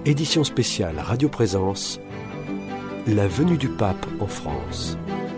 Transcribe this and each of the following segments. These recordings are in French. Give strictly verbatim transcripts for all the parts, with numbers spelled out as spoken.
Édition spéciale Radio Présence, la venue du pape en France.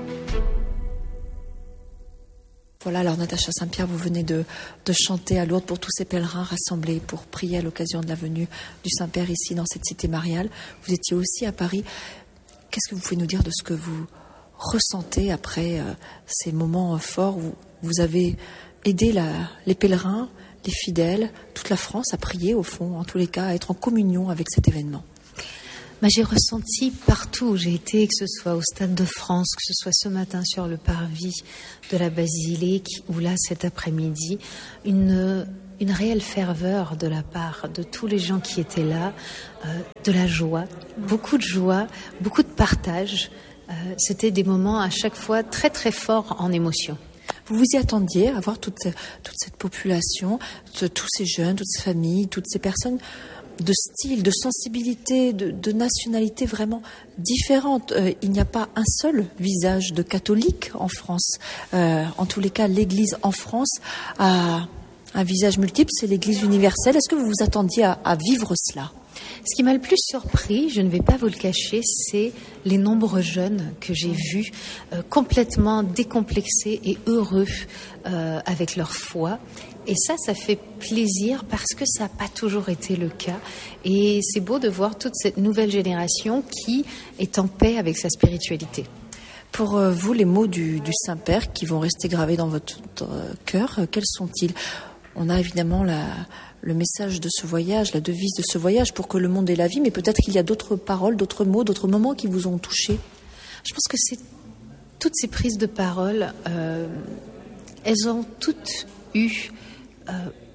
Voilà, alors Natacha Saint-Pierre, vous venez de, de chanter à Lourdes pour tous ces pèlerins rassemblés pour prier à l'occasion de la venue du Saint-Père ici dans cette cité mariale. Vous étiez aussi à Paris. Qu'est-ce que vous pouvez nous dire de ce que vous ressentez après euh, ces moments forts où vous avez aidé la, les pèlerins, les fidèles, toute la France à prier au fond, en tous les cas, à être en communion avec cet événement? Bah, j'ai ressenti partout où j'ai été, que ce soit au Stade de France, que ce soit ce matin sur le parvis de la basilique ou là cet après-midi, une, une réelle ferveur de la part de tous les gens qui étaient là, euh, de la joie, beaucoup de joie, beaucoup de partage. Euh, c'était des moments à chaque fois très très forts en émotion. Vous vous y attendiez à voir toute, toute cette population, tous ces jeunes, toutes ces familles, toutes ces personnes de style, de sensibilité, de, de nationalité vraiment différentes. Euh, il n'y a pas un seul visage de catholique en France. Euh, en tous les cas, l'Église en France a un visage multiple, c'est l'Église universelle. Est-ce que vous vous attendiez à, à vivre cela ? Ce qui m'a le plus surpris, je ne vais pas vous le cacher, c'est les nombreux jeunes que j'ai vus euh, complètement décomplexés et heureux euh, avec leur foi. Et ça, ça fait plaisir parce que ça n'a pas toujours été le cas. Et c'est beau de voir toute cette nouvelle génération qui est en paix avec sa spiritualité. Pour vous, les mots du, du Saint-Père qui vont rester gravés dans votre cœur, quels sont-ils ? On a évidemment la, le message de ce voyage, la devise de ce voyage, pour que le monde ait la vie, mais peut-être qu'il y a d'autres paroles, d'autres mots, d'autres moments qui vous ont touché. Je pense que c'est toutes ces prises de parole, euh, elles ont toutes eu euh,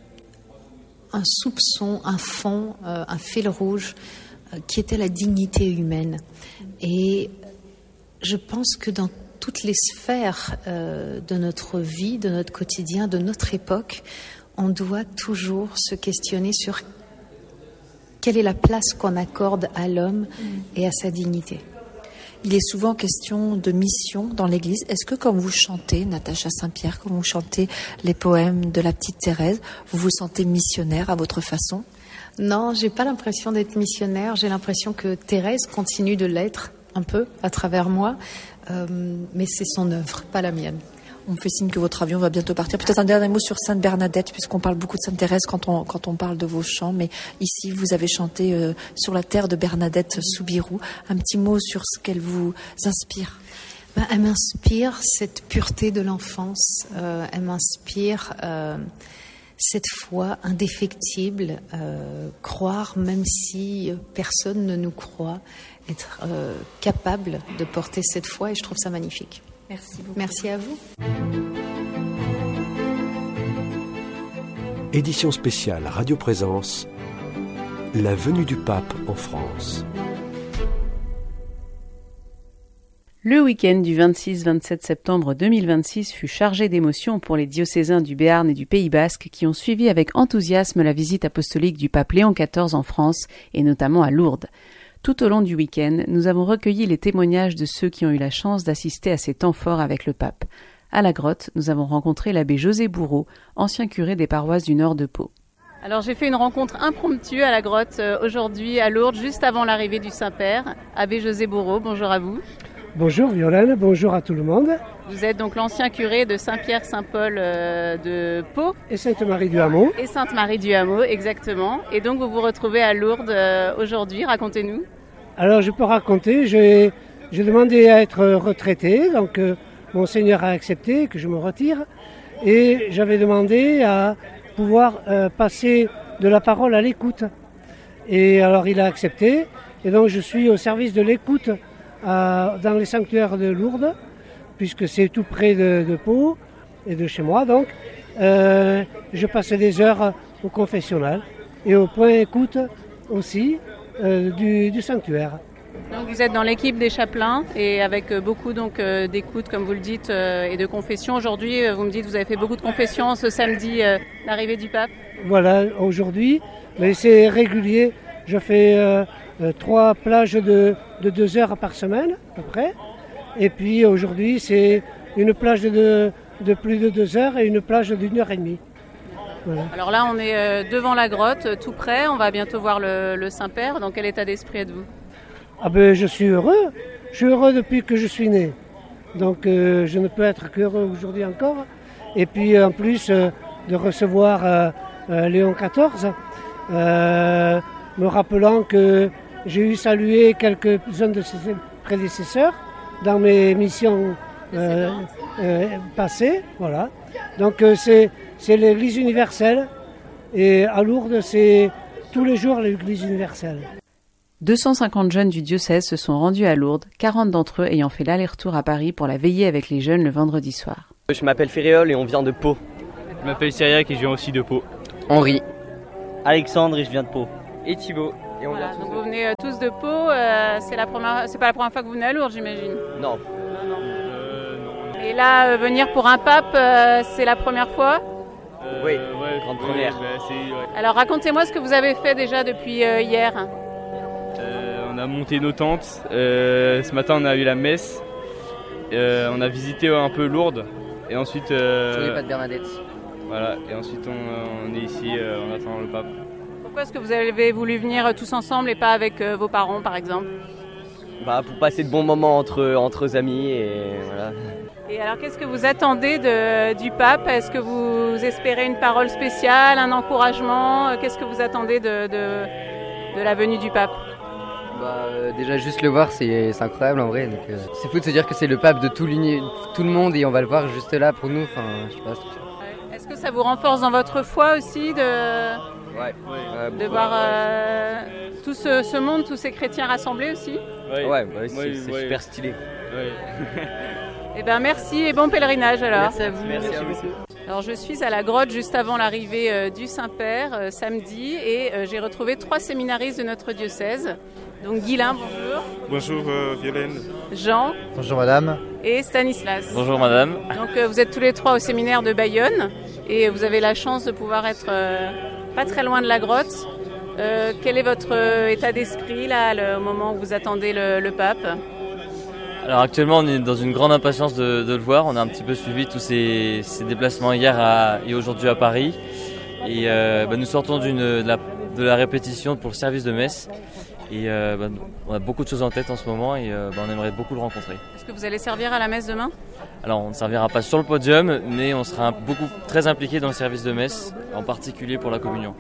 un soupçon, un fond, euh, un fil rouge euh, qui était la dignité humaine. Et je pense que dans toutes les sphères euh, de notre vie, de notre quotidien, de notre époque, on doit toujours se questionner sur quelle est la place qu'on accorde à l'homme et à sa dignité. Il est souvent question de mission dans l'Église. Est-ce que quand vous chantez, Natacha Saint-Pierre, quand vous chantez les poèmes de la petite Thérèse, vous vous sentez missionnaire à votre façon ? Non, j'ai pas l'impression d'être missionnaire. J'ai l'impression que Thérèse continue de l'être un peu à travers moi, euh, mais c'est son œuvre, pas la mienne. On me fait signe que votre avion va bientôt partir. Peut-être un dernier mot sur Sainte Bernadette, puisqu'on parle beaucoup de Sainte Thérèse quand on, quand on parle de vos chants. Mais ici, vous avez chanté euh, sur la terre de Bernadette Soubirous. Un petit mot sur ce qu'elle vous inspire. Ben, elle m'inspire cette pureté de l'enfance. Euh, elle m'inspire euh, cette foi indéfectible. Euh, croire, même si personne ne nous croit, être euh, capable de porter cette foi. Et je trouve ça magnifique. Merci beaucoup. Merci à vous. Édition spéciale Radio Présence, la venue du pape en France. Le week-end du vingt-six vingt-sept septembre deux mille vingt-six fut chargé d'émotions pour les diocésains du Béarn et du Pays Basque qui ont suivi avec enthousiasme la visite apostolique du pape Léon quatorze en France et notamment à Lourdes. Tout au long du week-end, nous avons recueilli les témoignages de ceux qui ont eu la chance d'assister à ces temps forts avec le pape. À la grotte, nous avons rencontré l'abbé José Bourreau, ancien curé des paroisses du nord de Pau. Alors j'ai fait une rencontre impromptue à la grotte euh, aujourd'hui à Lourdes, juste avant l'arrivée du Saint-Père. Abbé José Bourreau, bonjour à vous. Bonjour Violaine, bonjour à tout le monde. Vous êtes donc l'ancien curé de Saint-Pierre-Saint-Paul euh, de Pau. Et Sainte-Marie-du-Hameau. Et Sainte-Marie-du-Hameau, exactement. Et donc vous vous retrouvez à Lourdes euh, aujourd'hui, racontez-nous. Alors je peux raconter, j'ai, j'ai demandé à être retraité, donc euh, Monseigneur a accepté que je me retire. Et j'avais demandé à pouvoir euh, passer de la parole à l'écoute. Et alors il a accepté, et donc je suis au service de l'écoute à, dans les sanctuaires de Lourdes, puisque c'est tout près de, de Pau et de chez moi. Donc, euh, je passais des heures au confessionnal et au point écoute aussi euh, du, du sanctuaire. Donc vous êtes dans l'équipe des chapelains et avec beaucoup donc euh, d'écoute, comme vous le dites, euh, et de confession. Aujourd'hui, euh, vous me dites que vous avez fait beaucoup de confessions ce samedi, euh, l'arrivée du pape. Voilà, aujourd'hui, mais c'est régulier. Je fais euh, euh, trois plages de, de deux heures par semaine, à peu près. Et puis aujourd'hui, c'est une plage de, de plus de deux heures et une plage d'une heure et demie. Voilà. Alors là, on est euh, devant la grotte, euh, tout près. On va bientôt voir le, le Saint-Père. Dans quel état d'esprit êtes-vous ? Ah ben, je suis heureux. Je suis heureux depuis que je suis né. Donc euh, je ne peux être qu'heureux aujourd'hui encore. Et puis en plus euh, de recevoir euh, euh, Léon quatorze, euh, me rappelant que j'ai eu salué quelques-uns de ses prédécesseurs dans mes missions euh, euh, passées. Voilà. Donc euh, c'est, c'est l'Église universelle. Et à Lourdes, c'est tous les jours l'Église universelle. deux cent cinquante jeunes du diocèse se sont rendus à Lourdes, quarante d'entre eux ayant fait l'aller-retour à Paris pour la veillée avec les jeunes le vendredi soir. Je m'appelle Féréol et on vient de Pau. Je m'appelle Cyriac et je viens aussi de Pau. Henri. Alexandre et je viens de Pau. Et Thibaut. Et on Voilà, vient tous donc de... vous venez euh, tous de Pau, euh, c'est, la première, c'est pas la première fois que vous venez à Lourdes, j'imagine. Non. Euh, non. Et là, euh, venir pour un pape, euh, c'est la première fois ? Euh, Oui, ouais, grande ouais, première. bah, c'est, ouais. Alors racontez-moi ce que vous avez fait déjà depuis euh, hier. Euh, on a monté nos tentes. Euh, ce matin, on a eu la messe. Euh, on a visité un peu Lourdes. Et ensuite, euh, Sur les pas de Bernadette. voilà. Et ensuite, on, on est ici, euh, on attend le pape. Pourquoi est-ce que vous avez voulu venir tous ensemble et pas avec euh, vos parents, par exemple ? Bah, pour passer de bons moments entre, entre amis et voilà. Et alors, qu'est-ce que vous attendez de, du pape ? Est-ce que vous espérez une parole spéciale, un encouragement ? Qu'est-ce que vous attendez de, de, de la venue du pape ? Bah, euh, déjà juste le voir, c'est, c'est incroyable en vrai. Donc, euh, c'est fou de se dire que c'est le pape de tout, l'uni... tout le monde et on va le voir juste là pour nous. Enfin, je sais pas. Je trouve ça... Est-ce que ça vous renforce dans votre foi aussi de, Ouais. Euh, de voir euh, tout ce, ce monde, tous ces chrétiens rassemblés aussi ? Ouais, Ouais, bah, c'est, Ouais, c'est ouais. super stylé. Ouais. Eh bien, merci et bon pèlerinage alors. Merci à vous. Merci à vous. Alors, je suis à la grotte juste avant l'arrivée euh, du Saint-Père euh, samedi et euh, j'ai retrouvé trois séminaristes de notre diocèse. Donc Guilain, bonjour. Bonjour euh, Violaine. Jean Bonjour madame. et Stanislas. Bonjour madame. Donc euh, vous êtes tous les trois au séminaire de Bayonne et vous avez la chance de pouvoir être euh, pas très loin de la grotte. Euh, quel est votre euh, état d'esprit là, le, au moment où vous attendez le, le pape ? Alors actuellement on est dans une grande impatience de, de le voir. On a un petit peu suivi tous ces, ces déplacements hier à, et aujourd'hui à Paris. Et euh, bah, nous sortons d'une, de, la, de la répétition pour le service de messe. Et euh, bah, on a beaucoup de choses en tête en ce moment et euh, bah, on aimerait beaucoup le rencontrer. Est-ce que vous allez servir à la messe demain ? Alors on ne servira pas sur le podium, mais on sera beaucoup très impliqué dans le service de messe, en particulier pour la communion.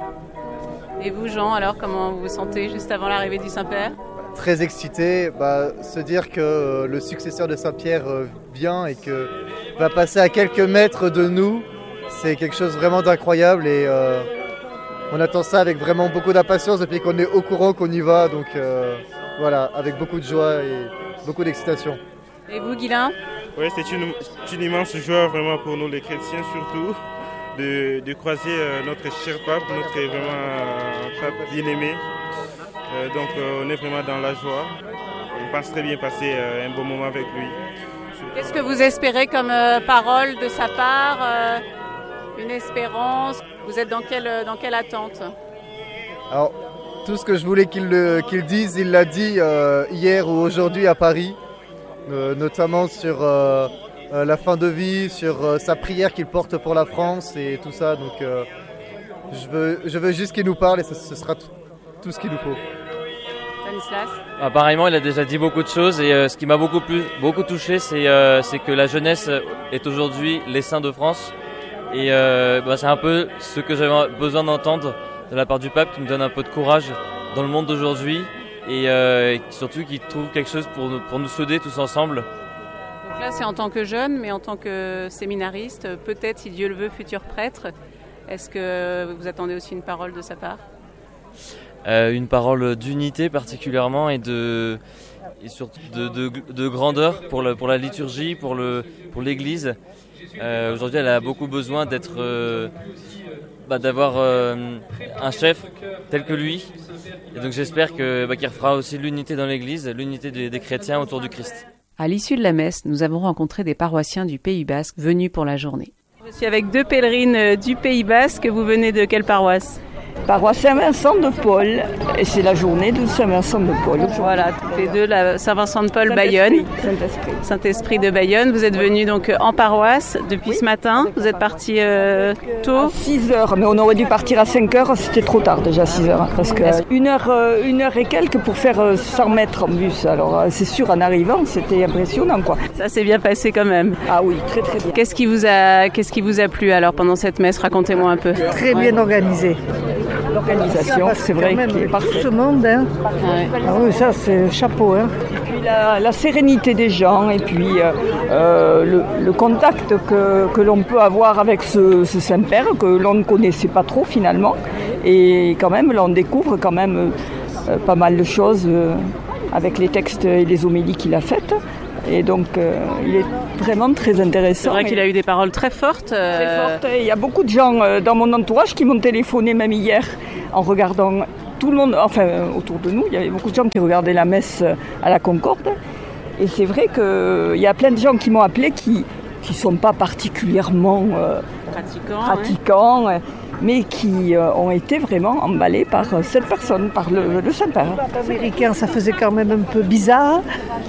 Et vous Jean, alors comment vous vous sentez juste avant l'arrivée du Saint-Père ? Très excité, bah, se dire que euh, le successeur de Saint-Pierre euh, vient et que va passer à quelques mètres de nous, c'est quelque chose vraiment d'incroyable et euh, on attend ça avec vraiment beaucoup d'impatience depuis qu'on est au courant qu'on y va, donc euh, voilà, avec beaucoup de joie et beaucoup d'excitation. Et vous Guilain ? Oui, c'est une, une immense joie vraiment pour nous les chrétiens surtout de, de croiser euh, notre cher pape, notre vraiment euh, pape bien-aimé. Euh, donc euh, on est vraiment dans la joie. On pense très bien passer euh, un bon moment avec lui. Qu'est-ce que vous espérez comme euh, parole de sa part euh, une espérance ? Vous êtes dans quelle, dans quelle attente ? Alors, tout ce que je voulais qu'il, le, qu'il dise, il l'a dit euh, hier ou aujourd'hui à Paris, euh, notamment sur euh, euh, la fin de vie, sur euh, sa prière qu'il porte pour la France et tout ça. Donc, euh, je, veux, je veux juste qu'il nous parle et ce, ce sera tout, tout ce qu'il nous faut. Stanislas ? Apparemment, il a déjà dit beaucoup de choses et euh, ce qui m'a beaucoup, plus, beaucoup touché, c'est, euh, c'est que la jeunesse est aujourd'hui les saints de France. Et euh, bah, c'est un peu ce que j'avais besoin d'entendre de la part du pape, qui me donne un peu de courage dans le monde d'aujourd'hui et, euh, et surtout qui trouve quelque chose pour nous, pour nous souder tous ensemble. Donc là, c'est en tant que jeune, mais en tant que séminariste, peut-être, si Dieu le veut, futur prêtre. Est-ce que vous attendez aussi une parole de sa part ? Euh, une parole d'unité particulièrement et de et surtout de, de, de grandeur pour, le, pour la liturgie, pour, le, pour l'Église. Euh, aujourd'hui, elle a beaucoup besoin d'être, euh, bah, d'avoir euh, un chef tel que lui. Et donc j'espère que, bah, qu'il fera aussi l'unité dans l'Église, l'unité des, des chrétiens autour du Christ. À l'issue de la messe, nous avons rencontré des paroissiens du Pays Basque venus pour la journée. Je suis avec deux pèlerines du Pays Basque. Vous venez de quelle paroisse ? Paroisse Saint-Vincent-de-Paul. Et c'est la journée de Saint-Vincent-de-Paul. Voilà, toutes les deux, la Saint-Vincent-de-Paul, Bayonne. Saint-Esprit. Saint-Esprit de Bayonne. Vous êtes venus donc en paroisse depuis oui. ce matin. Vous êtes partis euh, tôt. À six heures, mais on aurait dû partir à cinq heures. C'était trop tard déjà, six heures. Parce que une heure, euh, une heure et quelques pour faire euh, cent mètres en bus. Alors euh, c'est sûr, en arrivant, c'était impressionnant, quoi. Ça s'est bien passé quand même. Ah oui, très très bien. Qu'est-ce qui vous a, qu'est-ce qui vous a plu alors pendant cette messe? Racontez-moi un peu. Très bien organisé. L'organisation, c'est vrai qu'il est parfait. Ce monde, hein. Ouais. Ah oui, ça c'est chapeau, hein. Et puis la, la sérénité des gens et puis euh, le, le contact que, que l'on peut avoir avec ce, ce Saint-Père que l'on ne connaissait pas trop finalement. Et quand même, là, on découvre quand même euh, pas mal de choses euh, avec les textes et les homélies qu'il a faites. Et donc, euh, il est vraiment très intéressant. C'est vrai qu'il a eu des paroles très fortes. Euh... Très fortes. Il y a beaucoup de gens euh, dans mon entourage qui m'ont téléphoné même hier en regardant tout le monde, enfin autour de nous, il y avait beaucoup de gens qui regardaient la messe à la Concorde. Et c'est vrai qu'il y a plein de gens qui m'ont appelé qui ne sont pas particulièrement euh, pratiquants, pratiquants ouais. mais qui euh, ont été vraiment emballés par euh, cette personne, par le, le Saint-Père. Américain, ça faisait quand même un peu bizarre,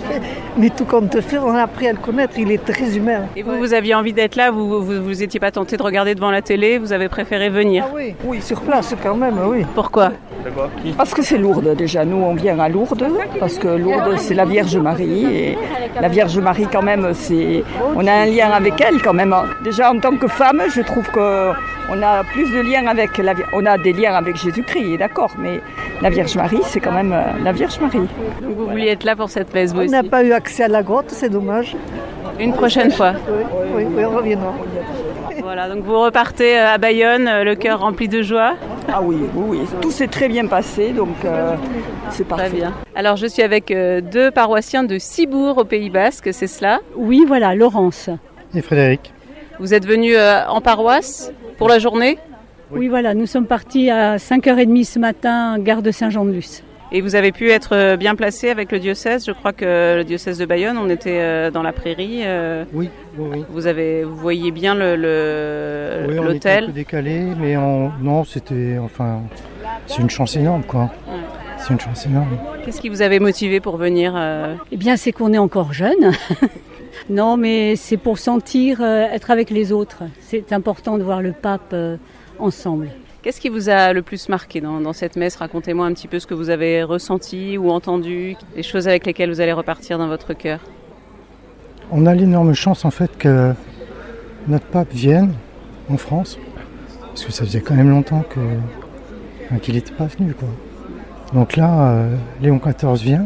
mais tout compte fait, on a appris à le connaître, il est très humain. Et vous, vous aviez envie d'être là, vous vous, vous étiez pas tenté de regarder devant la télé, vous avez préféré venir? Ah oui, oui, sur place quand même, oui. Pourquoi? Parce que c'est Lourdes déjà, nous on vient à Lourdes, parce que Lourdes c'est la Vierge Marie, et la Vierge Marie quand même, c'est, on a un lien avec elle quand même. Déjà en tant que femme, je trouve qu'on a plus de liens avec la on a des liens avec Jésus-Christ, d'accord, mais la Vierge Marie, c'est quand même la Vierge Marie. Donc vous vouliez être là pour cette messe, vous On aussi? n'a pas eu accès à la grotte, c'est dommage. Une prochaine fois. Oui, oui, on reviendra. Voilà, donc vous repartez à Bayonne, le cœur rempli de joie. Ah oui, oui, oui. Tout s'est très bien passé, donc euh, c'est parfait. Très bien. Alors je suis avec euh, deux paroissiens de Cibourg au Pays Basque, c'est cela? Oui, voilà, Laurence. Et Frédéric. Vous êtes venus euh, en paroisse pour la journée? Oui. Oui, voilà, nous sommes partis à cinq heures trente ce matin, gare de Saint-Jean-de-Luz. Et vous avez pu être bien placé avec le diocèse. Je crois que le diocèse de Bayonne, on était dans la prairie. Oui, oui, oui. Vous avez, vous voyez bien le, le oui, l'hôtel. On était un peu décalé, mais on, non, c'était, enfin, c'est une chance énorme, quoi. Ouais. C'est une chance énorme. Qu'est-ce qui vous avait motivé pour venir euh... Eh bien, c'est qu'on est encore jeune. Non, mais c'est pour sentir euh, être avec les autres. C'est important de voir le pape euh, ensemble. Qu'est-ce qui vous a le plus marqué dans, dans cette messe? Racontez-moi un petit peu ce que vous avez ressenti ou entendu, les choses avec lesquelles vous allez repartir dans votre cœur. On a l'énorme chance en fait que notre pape vienne en France, parce que ça faisait quand même longtemps que, enfin, qu'il n'était pas venu, quoi. Donc là, euh, Léon quatorze vient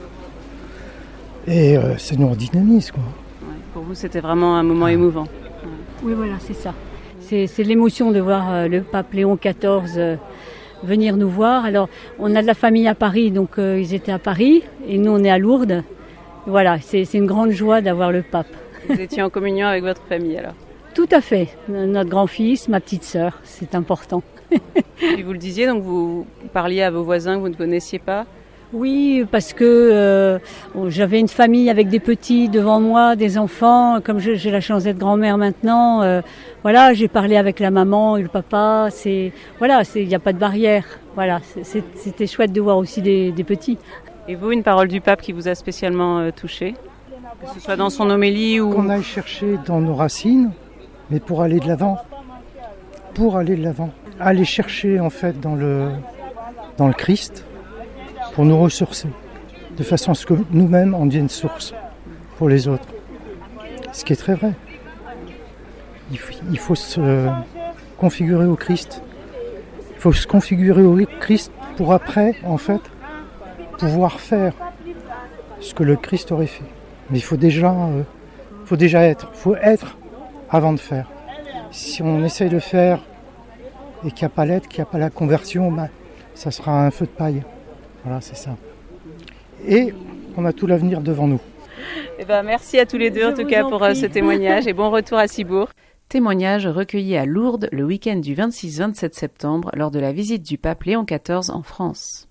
et euh, ça nous redynamise, quoi. Ouais, pour vous, c'était vraiment un moment émouvant. Ouais. Oui, voilà, c'est ça. C'est, c'est l'émotion de voir euh, le pape Léon quatorze euh, venir nous voir. Alors, on a de la famille à Paris, donc euh, ils étaient à Paris, et nous, on est à Lourdes. Voilà, c'est, c'est une grande joie d'avoir le pape. Vous étiez en communion avec votre famille, alors? Tout à fait. Notre grand-fils, ma petite sœur, c'est important. Et vous le disiez, donc vous parliez à vos voisins que vous ne connaissiez pas? Oui, parce que euh, j'avais une famille avec des petits devant moi, des enfants. Comme je, j'ai la chance d'être grand-mère maintenant, euh, voilà, j'ai parlé avec la maman et le papa. C'est voilà, il n'y a pas de barrière. Voilà, c'est, c'est, c'était chouette de voir aussi des, des petits. Et vous, une parole du pape qui vous a spécialement euh, touché, que ce soit dans son homélie ou qu'on aille chercher dans nos racines, mais pour aller de l'avant, pour aller de l'avant, aller chercher en fait dans le dans le Christ. Pour nous ressourcer, de façon à ce que nous-mêmes on devienne source pour les autres. Ce qui est très vrai. Il faut, il faut se configurer au Christ. Il faut se configurer au Christ pour après, en fait, pouvoir faire ce que le Christ aurait fait. Mais il faut déjà, euh, faut déjà être. Il faut être avant de faire. Si on essaye de faire et qu'il n'y a pas l'être, qu'il n'y a pas la conversion, ben, ça sera un feu de paille. Voilà, c'est ça. Et on a tout l'avenir devant nous. Eh ben, merci à tous les deux, Je en tout cas, en pour prie. ce témoignage et bon retour à Cibourg. Témoignage recueilli à Lourdes le week-end du vingt-six vingt-sept septembre lors de la visite du pape Léon quatorze en France.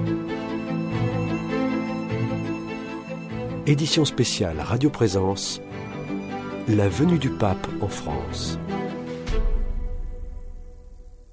Édition spéciale Radio Présence, la venue du pape en France.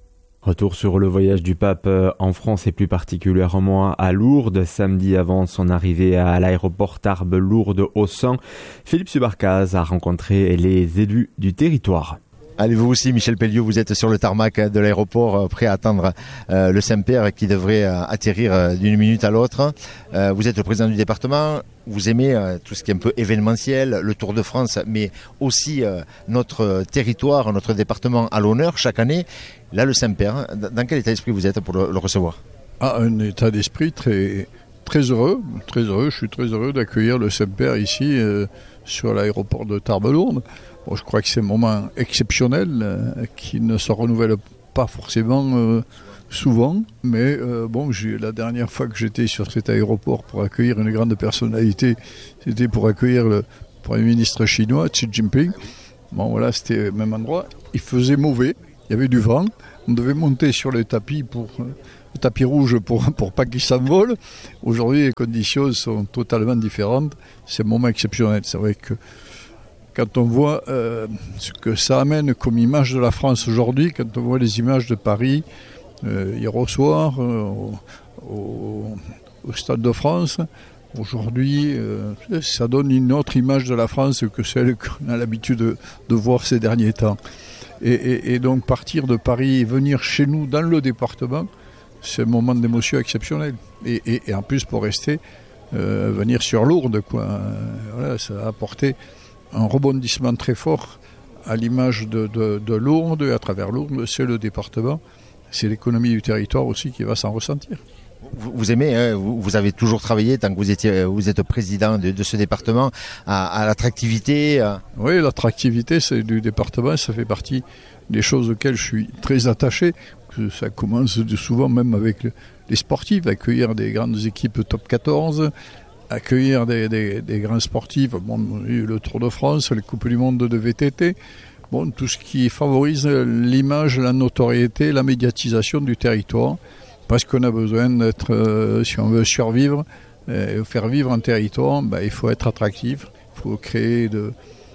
Retour sur le voyage du pape en France et plus particulièrement à Lourdes. Samedi avant son arrivée à l'aéroport Tarbes-Lourdes-Aussan, Philippe Subarcaz a rencontré les élus du territoire. Allez, vous aussi, Michel Pelliot, vous êtes sur le tarmac de l'aéroport, prêt à attendre euh, le Saint-Père qui devrait euh, atterrir euh, d'une minute à l'autre. Euh, vous êtes le président du département, vous aimez euh, tout ce qui est un peu événementiel, le Tour de France, mais aussi euh, notre territoire, notre département à l'honneur chaque année. Là, le Saint-Père, dans quel état d'esprit vous êtes pour le, le recevoir? Ah, un état d'esprit très, très heureux, très heureux. Je suis très heureux d'accueillir le Saint-Père ici euh, sur l'aéroport de Tarbes-Lourdes. Bon, je crois que c'est un moment exceptionnel euh, qui ne se renouvelle pas forcément euh, souvent, mais euh, bon, j'ai, la dernière fois que j'étais sur cet aéroport pour accueillir une grande personnalité, c'était pour accueillir le Premier ministre chinois, Xi Jinping. Bon, voilà, c'était le même endroit. Il faisait mauvais, il y avait du vent, on devait monter sur le tapis pour euh, le tapis rouge pour pour pas qu'il s'envole. Aujourd'hui, les conditions sont totalement différentes. C'est un moment exceptionnel. C'est vrai que quand on voit euh, ce que ça amène comme image de la France aujourd'hui, quand on voit les images de Paris euh, hier au soir, euh, au, au, au Stade de France, aujourd'hui, euh, ça donne une autre image de la France que celle qu'on a l'habitude de, de voir ces derniers temps. Et, et, et donc partir de Paris et venir chez nous dans le département, c'est un moment d'émotion exceptionnel. Et, et, et en plus, pour rester, euh, venir sur Lourdes, quoi. Euh, voilà, ça a apporté un rebondissement très fort à l'image de, de, de Lourdes, et à travers Lourdes, c'est le département, c'est l'économie du territoire aussi qui va s'en ressentir. Vous, vous aimez, hein, vous, vous avez toujours travaillé, tant que vous, étiez, vous êtes président de, de ce département, à, à l'attractivité à... Oui, l'attractivité c'est du département, ça fait partie des choses auxquelles je suis très attaché. Ça commence de souvent même avec le, les sportifs, accueillir des grandes équipes top quatorze, accueillir des, des, des grands sportifs, bon, le Tour de France, les Coupes du Monde de V T T, bon, tout ce qui favorise l'image, la notoriété, la médiatisation du territoire, parce qu'on a besoin d'être, euh, si on veut survivre, euh, faire vivre un territoire, ben, il faut être attractif, il faut créer de,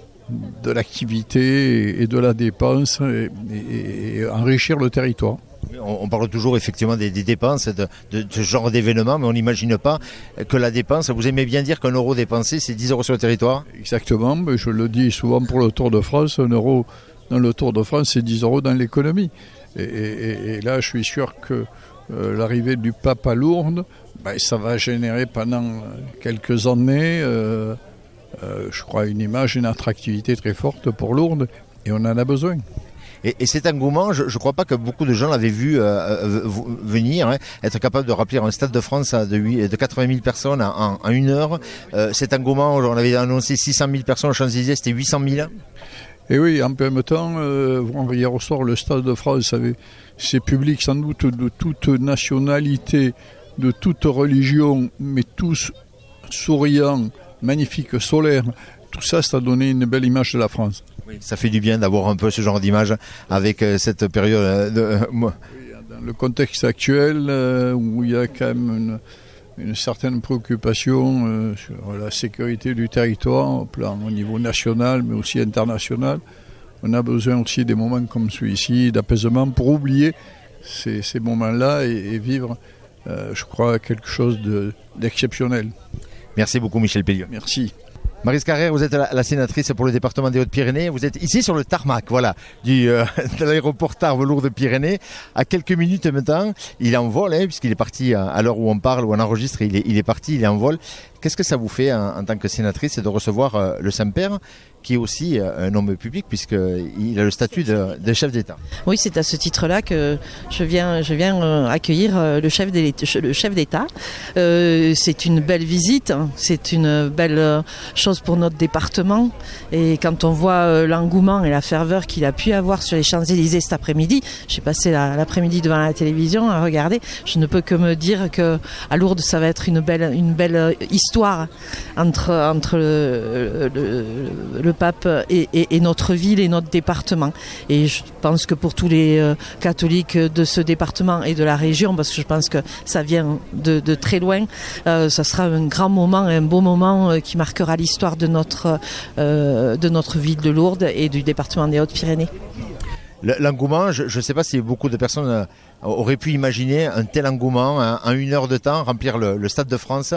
de l'activité et de la dépense et, et, et enrichir le territoire. On parle toujours effectivement des, des dépenses de, de, de ce genre d'événements, mais on n'imagine pas que la dépense, vous aimez bien dire qu'un euro dépensé, c'est dix euros sur le territoire? Exactement, mais je le dis souvent pour le Tour de France, un euro dans le Tour de France, c'est dix euros dans l'économie. Et, et, et là, je suis sûr que euh, l'arrivée du pape à Lourdes, ben, ça va générer pendant quelques années, euh, euh, je crois, une image, une attractivité très forte pour Lourdes, et on en a besoin. Et, et cet engouement, je ne crois pas que beaucoup de gens l'avaient vu euh, venir, hein, être capable de remplir un Stade de France de, de quatre-vingt mille personnes en, en une heure. Euh, cet engouement, on avait annoncé six cent mille personnes aux Champs-Élysées, c'était huit cent mille. Et oui, en même temps, euh, hier au soir, le Stade de France avait ses publics sans doute de toute nationalité, de toute religion, mais tous souriants, magnifiques, solaires. Tout ça, ça a donné une belle image de la France. Oui, ça fait du bien d'avoir un peu ce genre d'image avec euh, cette période. De, euh, oui, dans le contexte actuel, euh, où il y a quand même une, une certaine préoccupation euh, sur la sécurité du territoire, au plan au niveau national, mais aussi international, on a besoin aussi des moments comme celui-ci, d'apaisement, pour oublier ces, ces moments-là et, et vivre, euh, je crois, quelque chose de, d'exceptionnel. Merci beaucoup, Michel Pelliot. Merci. Maryse Carrère, vous êtes la, la sénatrice pour le département des Hautes-Pyrénées. Vous êtes ici sur le tarmac, voilà, du, euh, de l'aéroport Tarbes-Lourdes-Pyrénées. À quelques minutes maintenant, il est en vol, hein, puisqu'il est parti à, à l'heure où on parle, où on enregistre, il est, il est parti, il est en vol. Qu'est-ce que ça vous fait en, en tant que sénatrice de recevoir euh, le Saint-Père, qui est aussi euh, un homme public, puisqu'il a le statut de, de chef d'État? Oui, c'est à ce titre-là que je viens, je viens euh, accueillir euh, le chef d'État. Le chef d'État. Euh, c'est une belle visite, hein, c'est une belle euh, chose pour notre département. Et quand on voit euh, l'engouement et la ferveur qu'il a pu avoir sur les Champs-Élysées cet après-midi, j'ai passé la, l'après-midi devant la télévision à regarder, je ne peux que me dire qu'à Lourdes, ça va être une belle, une belle histoire entre, entre le, le, le pape et, et, et notre ville et notre département. Et je pense que pour tous les euh, catholiques de ce département et de la région, parce que je pense que ça vient de, de très loin, euh, ça sera un grand moment, un beau moment euh, qui marquera l'histoire de notre, euh, de notre ville de Lourdes et du département des Hautes-Pyrénées. l'engouement, je ne sais pas si beaucoup de personnes euh, auraient pu imaginer un tel engouement hein, en une heure de temps, remplir le, le Stade de France,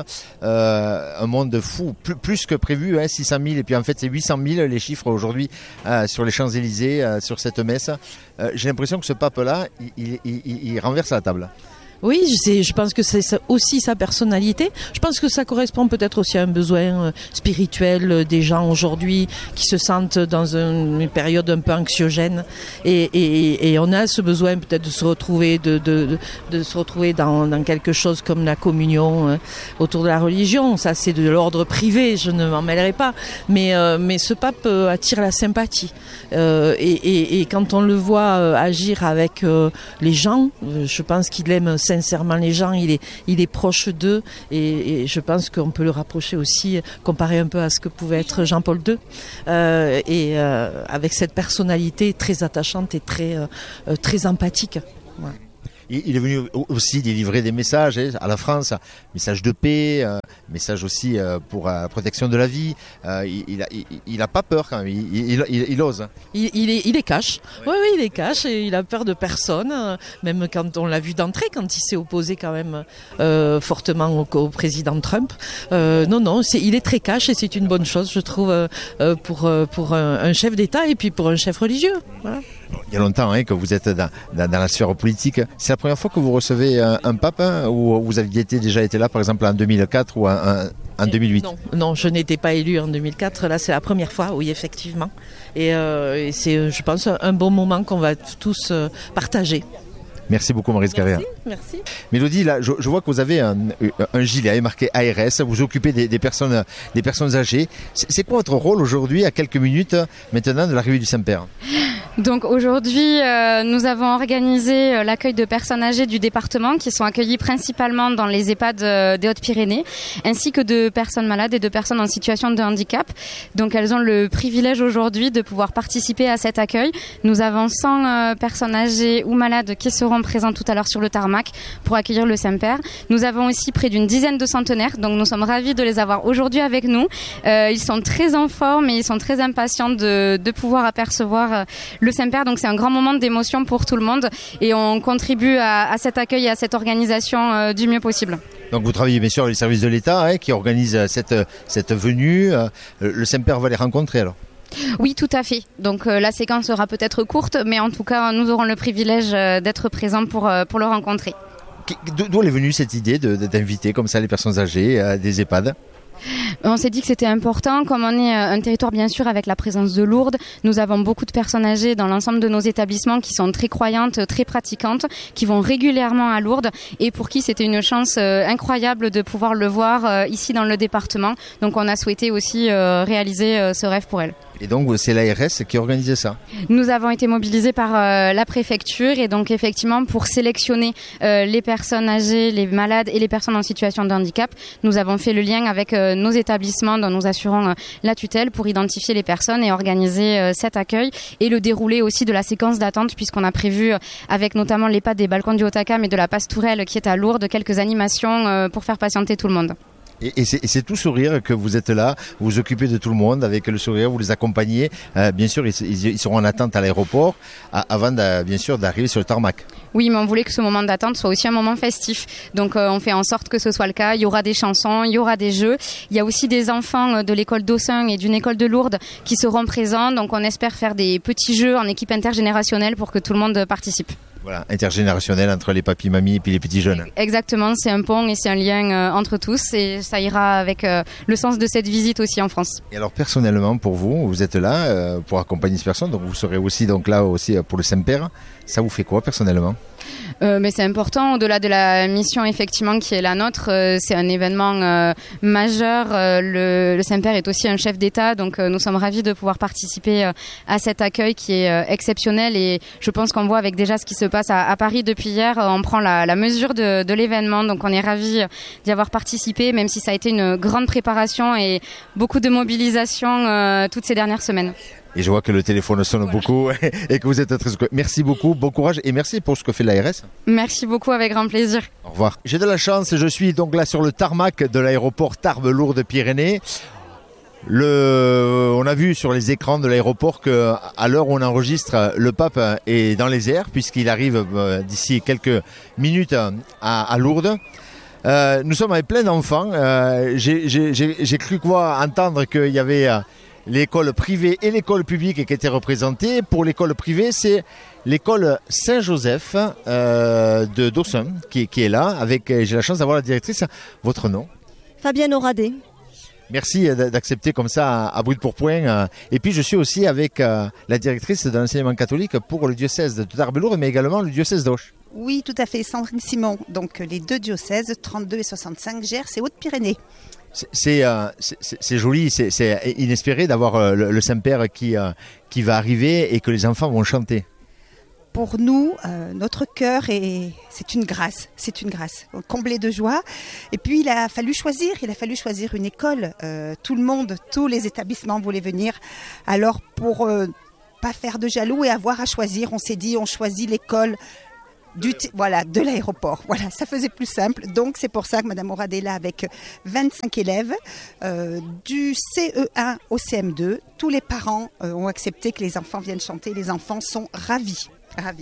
euh, un monde fou, plus, plus que prévu, hein, six cent mille, et puis en fait c'est huit cent mille les chiffres aujourd'hui euh, sur les Champs-Élysées, euh, sur cette messe. Euh, j'ai l'impression que ce pape-là, il, il, il, il renverse la table. Oui, je, je pense que c'est aussi sa personnalité. Je pense que ça correspond peut-être aussi à un besoin spirituel des gens aujourd'hui qui se sentent dans une période un peu anxiogène. Et, et, et on a ce besoin peut-être de se retrouver, de, de, de, de se retrouver dans, dans quelque chose comme la communion hein, autour de la religion. Ça, c'est de l'ordre privé, je ne m'en mêlerai pas. Mais, euh, mais ce pape euh, attire la sympathie. Euh, et, et, et quand on le voit euh, agir avec euh, les gens, euh, je pense qu'il aime sincèrement les gens, il est, il est proche d'eux et, et je pense qu'on peut le rapprocher aussi, comparer un peu à ce que pouvait être Jean-Paul deux euh, et euh, avec cette personnalité très attachante et très, euh, très empathique. Ouais. Il est venu aussi délivrer des messages à la France, messages de paix, euh, messages aussi euh, pour la euh, protection de la vie. Euh, il, il a pas peur quand même, il, il, il, il ose. Il, il, est, il est cash, oui, oui, il est cash et il a peur de personne, même quand on l'a vu d'entrée, quand il s'est opposé quand même euh, fortement au, au président Trump. Euh, non, non, c'est, il est très cash et c'est une bonne chose, je trouve, euh, pour, pour un, un chef d'État et puis pour un chef religieux. Voilà. Il y a longtemps hein, que vous êtes dans, dans, dans la sphère politique. C'est la première fois que vous recevez un, un pape hein, ou vous aviez été, déjà été là par exemple en deux mille quatre ou en, en deux mille huit? Non, non, je n'étais pas élue en deux mille quatre. Là, c'est la première fois, oui, effectivement. Et, euh, et c'est, je pense, un bon moment qu'on va tous euh, partager. Merci beaucoup Maryse Carrère. Merci, merci. Mélodie, là, je, je vois que vous avez un, un gilet marqué A R S, vous vous occupez des, des, personnes, des personnes âgées. C'est, c'est quoi votre rôle aujourd'hui, à quelques minutes maintenant de l'arrivée du Saint-Père? Donc aujourd'hui, euh, nous avons organisé euh, l'accueil de personnes âgées du département qui sont accueillies principalement dans les EHPAD euh, des Hautes-Pyrénées, ainsi que de personnes malades et de personnes en situation de handicap. Donc elles ont le privilège aujourd'hui de pouvoir participer à cet accueil. Nous avons cent euh, personnes âgées ou malades qui seront présentes tout à l'heure sur le tarmac pour accueillir le Saint-Père. Nous avons aussi près d'une dizaine de centenaires, donc nous sommes ravis de les avoir aujourd'hui avec nous. Euh, ils sont très en forme et ils sont très impatients de, de pouvoir apercevoir euh, le Saint-Père, donc c'est un grand moment d'émotion pour tout le monde et on contribue à, à cet accueil et à cette organisation euh, du mieux possible. Donc vous travaillez bien sûr avec les services de l'État hein, qui organisent cette, cette venue. Le Saint-Père va les rencontrer alors? Oui, tout à fait. Donc euh, la séquence sera peut-être courte, mais en tout cas nous aurons le privilège euh, d'être présents pour, euh, pour le rencontrer. D'où est venue cette idée de, d'inviter comme ça les personnes âgées à des EHPAD? On s'est dit que c'était important, comme on est un territoire bien sûr avec la présence de Lourdes, nous avons beaucoup de personnes âgées dans l'ensemble de nos établissements qui sont très croyantes, très pratiquantes, qui vont régulièrement à Lourdes et pour qui c'était une chance euh, incroyable de pouvoir le voir euh, ici dans le département. Donc on a souhaité aussi euh, réaliser euh, ce rêve pour elles. Et donc c'est l'A R S qui organisait ça? Nous avons été mobilisés par euh, la préfecture et donc effectivement pour sélectionner euh, les personnes âgées, les malades et les personnes en situation de handicap, nous avons fait le lien avec euh, nos établissements dont nous assurons euh, la tutelle pour identifier les personnes et organiser euh, cet accueil et le déroulé aussi de la séquence d'attente puisqu'on a prévu euh, avec notamment l'EHPAD des Balcons du Haut-Acam et de la Pastourelle qui est à Lourdes quelques animations euh, pour faire patienter tout le monde. Et, et, c'est, et c'est tout sourire que vous êtes là, vous vous occupez de tout le monde avec le sourire, vous les accompagnez. Euh, bien sûr, ils, ils, ils seront en attente à l'aéroport à, avant de, bien sûr d'arriver sur le tarmac. Oui, mais on voulait que ce moment d'attente soit aussi un moment festif. Donc euh, on fait en sorte que ce soit le cas. Il y aura des chansons, il y aura des jeux. Il y a aussi des enfants de l'école d'Aussin et d'une école de Lourdes qui seront présents. Donc on espère faire des petits jeux en équipe intergénérationnelle pour que tout le monde participe. Voilà, intergénérationnel entre les papis, mamies et puis les petits jeunes. Exactement, c'est un pont et c'est un lien euh, entre tous et ça ira avec euh, le sens de cette visite aussi en France. Et alors personnellement pour vous, vous êtes là euh, pour accompagner ces personnes, donc vous serez aussi donc là aussi pour le Saint-Père. Ça vous fait quoi personnellement? Euh, mais c'est important, au-delà de la mission effectivement qui est la nôtre, euh, c'est un événement euh, majeur. Euh, le, le Saint-Père est aussi un chef d'État, donc euh, nous sommes ravis de pouvoir participer euh, à cet accueil qui est euh, exceptionnel et je pense qu'on voit avec déjà ce qui se passe à, à Paris depuis hier, euh, on prend la, la mesure de, de l'événement, donc on est ravis d'y avoir participé, même si ça a été une grande préparation et beaucoup de mobilisation euh, toutes ces dernières semaines. Et je vois que le téléphone sonne voilà. beaucoup et que vous êtes très... Merci beaucoup, bon courage et merci pour ce que fait l'A R S. Merci beaucoup, avec grand plaisir. Au revoir. J'ai de la chance, je suis donc là sur le tarmac de l'aéroport Tarbes-Lourdes-Pyrénées. Le, on a vu sur les écrans de l'aéroport que à l'heure où on enregistre, le pape est dans les airs puisqu'il arrive d'ici quelques minutes à, à Lourdes. Euh, nous sommes avec plein d'enfants. Euh, j'ai, j'ai, j'ai cru quoi entendre qu'il y avait l'école privée et l'école publique qui étaient représentées. Pour l'école privée, c'est l'école Saint-Joseph euh, de Dawson qui, qui est là. Avec, j'ai la chance d'avoir la directrice. Votre nom ? Fabienne Oradé. Merci d'accepter comme ça à brut pour point. Et puis je suis aussi avec la directrice de l'enseignement catholique pour le diocèse de Tarbes-Lourdes, mais également le diocèse d'Auch. Oui, tout à fait, Sandrine Simon. Donc les deux diocèses, trente-deux et soixante-cinq, Gers et Hautes-Pyrénées. C'est, euh, c'est, c'est joli, c'est, c'est inespéré d'avoir euh, le, le Saint-Père qui, euh, qui va arriver et que les enfants vont chanter. Pour nous, euh, notre cœur, est, c'est une grâce, c'est une grâce, comblé de joie. Et puis il a fallu choisir, il a fallu choisir une école. Euh, tout le monde, tous les établissements voulaient venir. Alors pour euh, pas faire de jaloux et avoir à choisir, on s'est dit on choisit l'école du t- voilà, de l'aéroport. Voilà, ça faisait plus simple. Donc c'est pour ça que Madame Oradé est là avec vingt-cinq élèves euh, du C E un au C M deux. Tous les parents euh, ont accepté que les enfants viennent chanter. Les enfants sont ravis. Ravi.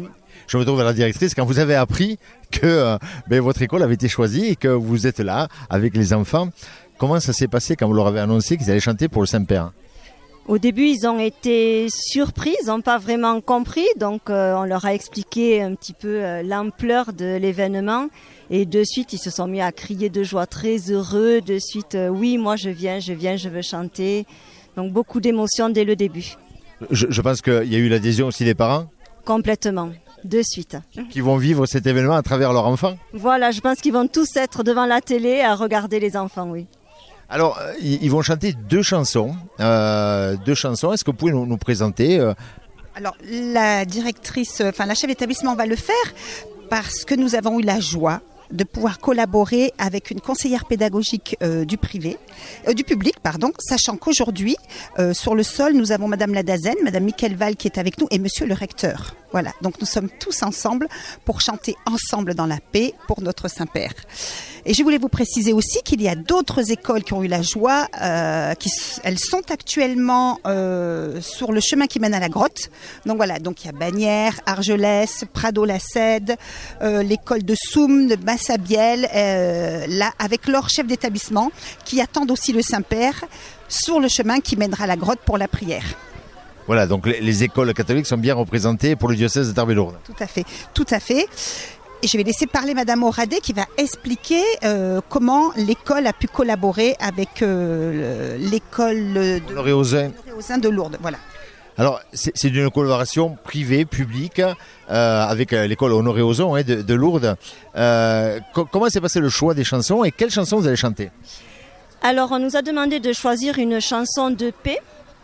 Je me tourne vers la directrice. Quand vous avez appris que euh, ben, votre école avait été choisie et que vous êtes là avec les enfants, comment ça s'est passé quand vous leur avez annoncé qu'ils allaient chanter pour le Saint-Père ? Au début, ils ont été surpris, ils n'ont pas vraiment compris. Donc, euh, on leur a expliqué un petit peu euh, l'ampleur de l'événement. Et de suite, ils se sont mis à crier de joie, très heureux. De suite, euh, oui, moi je viens, je viens, je veux chanter. Donc, beaucoup d'émotions dès le début. Je, je pense qu'il y a eu l'adhésion aussi des parents ? Complètement, de suite. Qui vont vivre cet événement à travers leurs enfants ? Voilà, je pense qu'ils vont tous être devant la télé à regarder les enfants, oui. Alors, ils vont chanter deux chansons. Euh, deux chansons. Est-ce que vous pouvez nous, nous présenter euh... Alors, la directrice, enfin la chef d'établissement va le faire parce que nous avons eu la joie de pouvoir collaborer avec une conseillère pédagogique euh, du privé, euh, du public, pardon, sachant qu'aujourd'hui, euh, sur le sol, nous avons Madame Ladazen, Madame Michael Val qui est avec nous et Monsieur le recteur. Voilà, donc nous sommes tous ensemble pour chanter ensemble dans la paix pour notre Saint-Père. Et je voulais vous préciser aussi qu'il y a d'autres écoles qui ont eu la joie, euh, qui, elles sont actuellement euh, sur le chemin qui mène à la grotte. Donc voilà, donc il y a Bagnères, Argelès, Prado-la-Cède, euh, l'école de Soum, de Massabielle, euh, là avec leur chef d'établissement qui attendent aussi le Saint-Père sur le chemin qui mènera à la grotte pour la prière. Voilà, donc les, les écoles catholiques sont bien représentées pour le diocèse de Tarbes-Lourdes. Tout à fait, tout à fait. Et je vais laisser parler Madame Oradé qui va expliquer euh, comment l'école a pu collaborer avec euh, l'école de Honoré Ozin de Lourdes. Voilà. Alors, c'est, c'est une collaboration privée, publique, euh, avec l'école Honoré Ozon hein, de, de Lourdes. Euh, co- comment s'est passé le choix des chansons et quelles chansons vous allez chanter ? Alors, on nous a demandé de choisir une chanson de paix.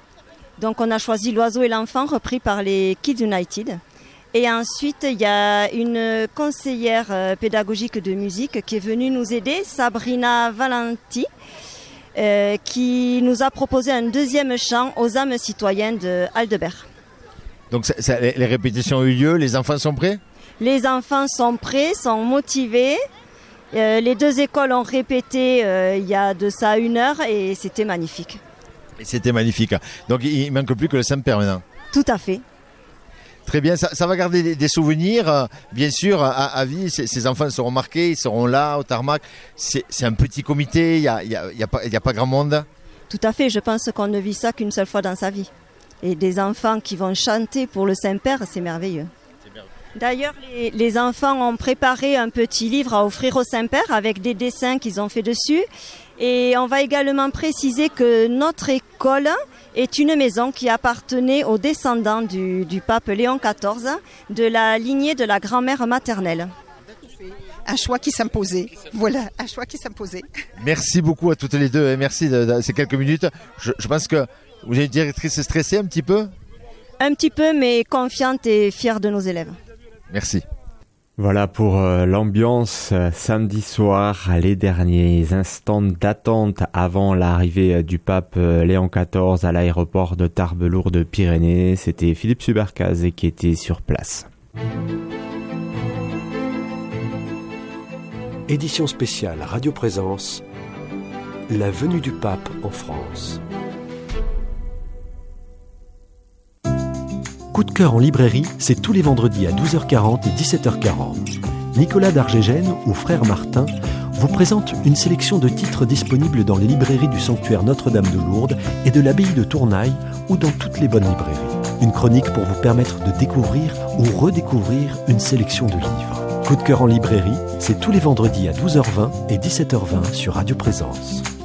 Donc, on a choisi L'Oiseau et l'Enfant, repris par les Kids United. Et ensuite, il y a une conseillère euh, pédagogique de musique qui est venue nous aider, Sabrina Valenti, euh, qui nous a proposé un deuxième chant aux âmes citoyennes de Aldebert. Donc ça, ça, les répétitions ont eu lieu, les enfants sont prêts ? Les enfants sont prêts, sont motivés. Euh, les deux écoles ont répété euh, il y a de ça une heure et c'était magnifique. Et c'était magnifique. Donc il ne manque plus que le Saint-Père maintenant. Tout à fait. Très bien, ça, ça va garder des, des souvenirs, bien sûr, à, à vie. Ces, ces enfants seront marqués, ils seront là au tarmac. C'est, c'est un petit comité, il n'y a, y a, y a, pas, y a pas grand monde. Tout à fait, je pense qu'on ne vit ça qu'une seule fois dans sa vie. Et des enfants qui vont chanter pour le Saint-Père, c'est merveilleux. C'est merveilleux. D'ailleurs, les, les enfants ont préparé un petit livre à offrir au Saint-Père avec des dessins qu'ils ont fait dessus. Et on va également préciser que notre école est une maison qui appartenait aux descendants du, du pape Léon quatorze, de la lignée de la grand-mère maternelle. Un choix qui s'imposait. Voilà, un choix qui s'imposait. Merci beaucoup à toutes les deux et merci de, de ces quelques minutes. Je, je pense que vous avez une directrice stressée un petit peu ? Un petit peu, mais confiante et fière de nos élèves. Merci. Voilà pour euh, l'ambiance euh, samedi soir, les derniers instants d'attente avant l'arrivée euh, du pape euh, Léon quatorze à l'aéroport de Tarbes-Lourdes-Pyrénées. C'était Philippe Subercaz qui était sur place. Édition spéciale Radio Présence, La venue du pape en France. Coup de cœur en librairie, c'est tous les vendredis à douze heures quarante et dix-sept heures quarante. Nicolas d'Argégène ou Frère Martin vous présente une sélection de titres disponibles dans les librairies du sanctuaire Notre-Dame de Lourdes et de l'abbaye de Tournaille ou dans toutes les bonnes librairies. Une chronique pour vous permettre de découvrir ou redécouvrir une sélection de livres. Coup de cœur en librairie, c'est tous les vendredis à douze heures vingt et dix-sept heures vingt sur Radio Présence.